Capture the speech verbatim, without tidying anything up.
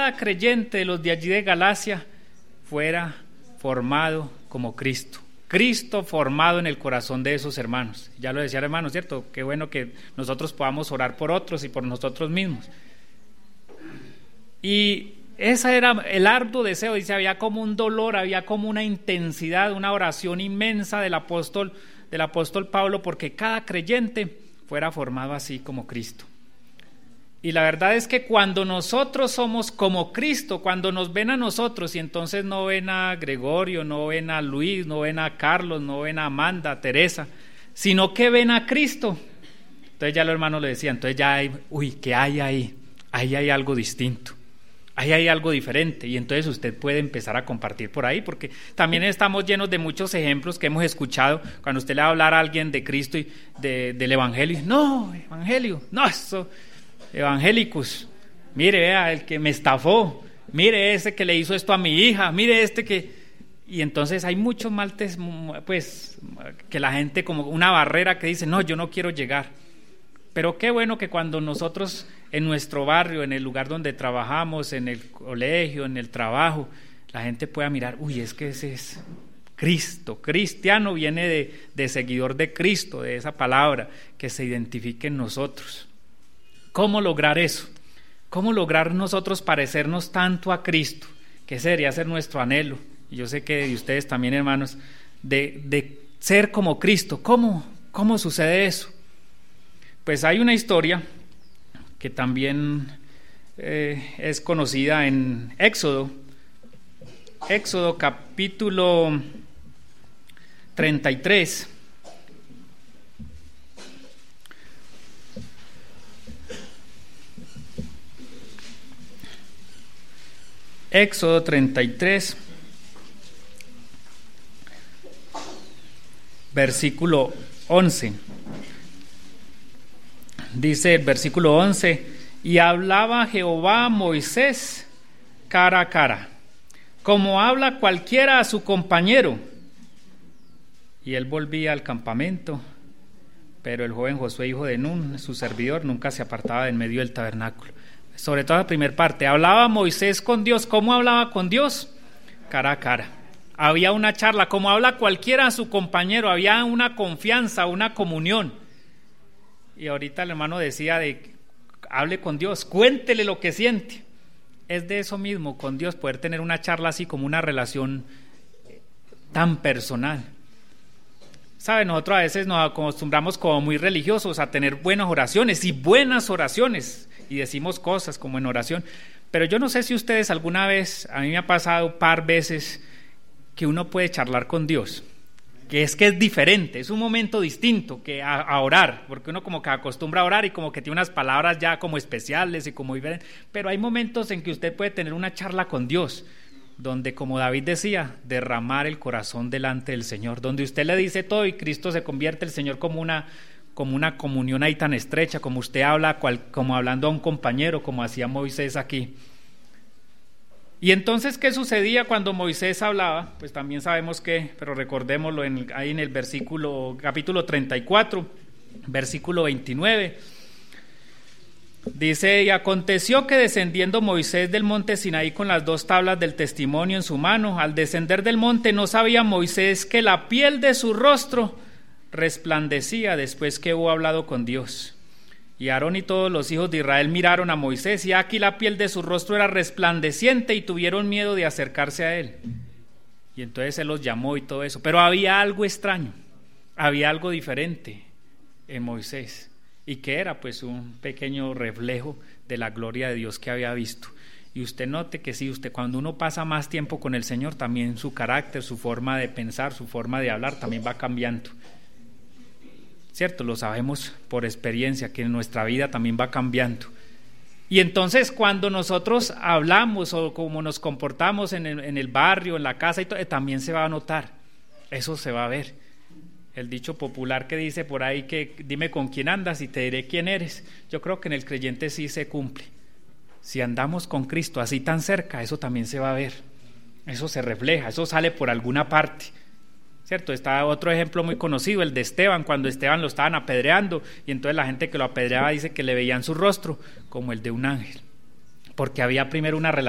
cada creyente de los de allí de Galacia fuera formado como Cristo. Cristo formado en el corazón de esos hermanos. Ya lo decía el hermano, ¿cierto? Qué bueno que nosotros podamos orar por otros y por nosotros mismos. Y ese era el arduo deseo, dice, había como un dolor, había como una intensidad, una oración inmensa del apóstol, del apóstol Pablo, porque cada creyente fuera formado así como Cristo. Y la verdad es que cuando nosotros somos como Cristo, cuando nos ven a nosotros y entonces no ven a Gregorio, no ven a Luis, no ven a Carlos, no ven a Amanda, a Teresa, sino que ven a Cristo, entonces ya los hermanos le decían, entonces ya hay, uy, ¿qué hay ahí? Ahí hay algo distinto, ahí hay algo diferente, y entonces usted puede empezar a compartir por ahí, porque también estamos llenos de muchos ejemplos que hemos escuchado cuando usted le va a hablar a alguien de Cristo y de, del Evangelio, no, Evangelio, no, eso... evangélicos, mire, vea, el que me estafó, mire ese que le hizo esto a mi hija, mire este que... Y entonces hay muchos maltes, pues, que la gente como una barrera que dice, no, yo no quiero llegar. Pero qué bueno que cuando nosotros en nuestro barrio, en el lugar donde trabajamos, en el colegio, en el trabajo, la gente pueda mirar, uy, es que ese es Cristo, cristiano viene de, de seguidor de Cristo, de esa palabra, que se identifique en nosotros. ¿Cómo lograr eso? ¿Cómo lograr nosotros parecernos tanto a Cristo? Que ese debería ser nuestro anhelo. Y yo sé que de ustedes también, hermanos, de, de ser como Cristo. ¿Cómo, cómo sucede eso? Pues hay una historia que también eh, es conocida en Éxodo. Éxodo capítulo treinta y tres. Éxodo treinta y tres, versículo once. Dice el versículo once, y hablaba Jehová a Moisés cara a cara, como habla cualquiera a su compañero. Y él volvía al campamento, pero el joven Josué, hijo de Nun, su servidor, nunca se apartaba de en medio del tabernáculo. Sobre todo la primera parte, hablaba Moisés con Dios. ¿Cómo hablaba con Dios? Cara a cara. Había una charla, como habla cualquiera a su compañero, había una confianza, una comunión. Y ahorita el hermano decía de, hable con Dios, cuéntele lo que siente. Es de eso mismo, con Dios, poder tener una charla así como una relación tan personal. ¿Sabe? Nosotros a veces nos acostumbramos como muy religiosos a tener buenas oraciones y buenas oraciones. Y decimos cosas como en oración, pero yo no sé si ustedes alguna vez, a mí me ha pasado un par veces que uno puede charlar con Dios, que es que es diferente, es un momento distinto que a, a orar, porque uno como que acostumbra a orar y como que tiene unas palabras ya como especiales y como diferentes, pero hay momentos en que usted puede tener una charla con Dios, donde como David decía, derramar el corazón delante del Señor, donde usted le dice todo y Cristo se convierte el Señor como una como una comunión ahí tan estrecha, como usted habla, cual, como hablando a un compañero, como hacía Moisés aquí. Y entonces, ¿qué sucedía cuando Moisés hablaba? Pues también sabemos que, pero recordémoslo en, ahí en el versículo, capítulo treinta y cuatro, versículo veintinueve. Dice, y aconteció que descendiendo Moisés del monte Sinaí con las dos tablas del testimonio en su mano, al descender del monte no sabía Moisés que la piel de su rostro resplandecía después que hubo hablado con Dios. Y Aarón y todos los hijos de Israel miraron a Moisés, y aquí la piel de su rostro era resplandeciente, y tuvieron miedo de acercarse a él. Y entonces él los llamó y todo eso. Pero había algo extraño, había algo diferente en Moisés. ¿Y qué era? Pues un pequeño reflejo de la gloria de Dios que había visto. Y usted note que sí, usted cuando uno pasa más tiempo con el Señor, también su carácter, su forma de pensar, su forma de hablar también va cambiando. ¿Cierto? Lo sabemos por experiencia, que en nuestra vida también va cambiando. Y entonces cuando nosotros hablamos o como nos comportamos en el, en el barrio, en la casa, y todo, también se va a notar, eso se va a ver. El dicho popular que dice por ahí que dime con quién andas y te diré quién eres, yo creo que en el creyente sí se cumple. Si andamos con Cristo así tan cerca, eso también se va a ver, eso se refleja, eso sale por alguna parte. ¿Cierto? Está otro ejemplo muy conocido, el de Esteban, cuando Esteban lo estaban apedreando y entonces la gente que lo apedreaba dice que le veían su rostro como el de un ángel, porque había primero una relación